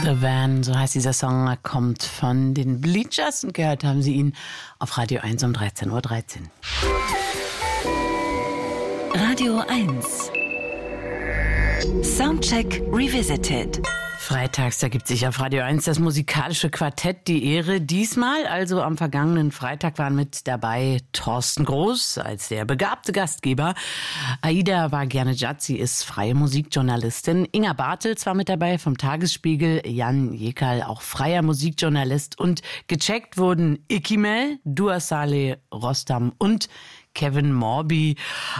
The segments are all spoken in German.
The Van, so heißt dieser Song, kommt von den Bleachers und gehört haben Sie ihn auf Radio 1 um 13:13 Uhr. Radio 1 Soundcheck Revisited. Freitags, da gibt sich auf Radio 1 das musikalische Quartett die Ehre. Diesmal, also am vergangenen Freitag, waren mit dabei Thorsten Groß als der begabte Gastgeber. Aida Vargianejad, sie ist freie Musikjournalistin. Inga Bartels war mit dabei vom Tagesspiegel. Jan Jekal, auch freier Musikjournalist. Und gecheckt wurden Ikimel, Dua Saleh, Rostam und Kevin Morby.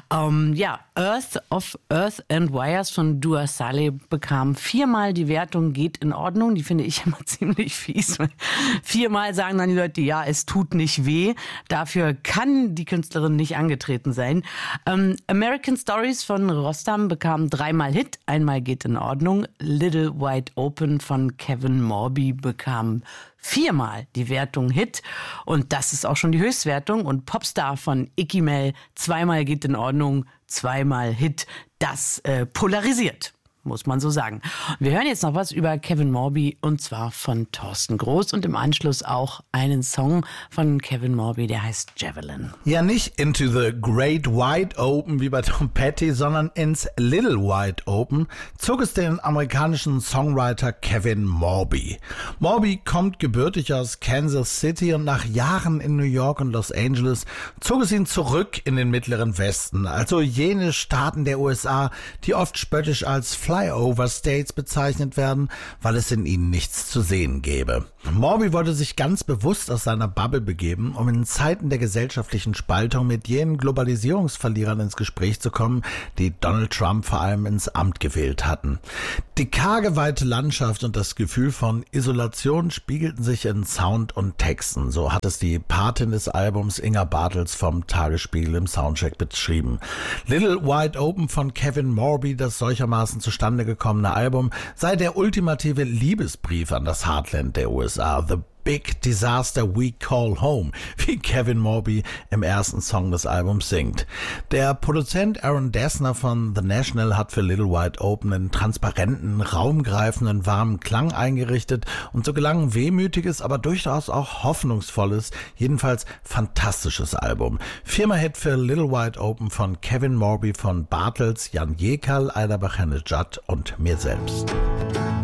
Earth of Earth and Wires von Dua Saleh bekam 4-mal die Wertung geht in Ordnung. Die finde ich immer ziemlich fies. 4-mal sagen dann die Leute, ja, es tut nicht weh. Dafür kann die Künstlerin nicht angetreten sein. American Stories von Rostam bekam 3-mal Hit, 1-mal geht in Ordnung. Little Wide Open von Kevin Morby bekam 4-mal die Wertung Hit. Und das ist auch schon die Höchstwertung. Und Popstar von Ikimel, 2-mal geht in Ordnung, 2-mal Hit. Das polarisiert, muss man so sagen. Wir hören jetzt noch was über Kevin Morby und zwar von Thorsten Groß und im Anschluss auch einen Song von Kevin Morby, der heißt Javelin. Ja, nicht Into the Great Wide Open wie bei Tom Petty, sondern ins Little Wide Open zog es den amerikanischen Songwriter Kevin Morby. Morby kommt gebürtig aus Kansas City und nach Jahren in New York und Los Angeles zog es ihn zurück in den Mittleren Westen, also jene Staaten der USA, die oft spöttisch als Flyover States bezeichnet werden, weil es in ihnen nichts zu sehen gäbe. Morby wollte sich ganz bewusst aus seiner Bubble begeben, um in Zeiten der gesellschaftlichen Spaltung mit jenen Globalisierungsverlierern ins Gespräch zu kommen, die Donald Trump vor allem ins Amt gewählt hatten. Die karge weite Landschaft und das Gefühl von Isolation spiegelten sich in Sound und Texten. So hat es die Patin des Albums Inga Bartels vom Tagesspiegel im Soundcheck beschrieben. Little Wide Open von Kevin Morby, das solchermaßen zustande gekommene Album, sei der ultimative Liebesbrief an das Heartland der USA. The Big Disaster We Call Home, wie Kevin Morby im ersten Song des Albums singt. Der Produzent Aaron Dessner von The National hat für Little Wide Open einen transparenten, raumgreifenden, warmen Klang eingerichtet und so gelang ein wehmütiges, aber durchaus auch hoffnungsvolles, jedenfalls fantastisches Album. 4-mal Hit für Little Wide Open von Kevin Morby, von Bartels, Jan Jekal, Aida Vargianejad und mir selbst.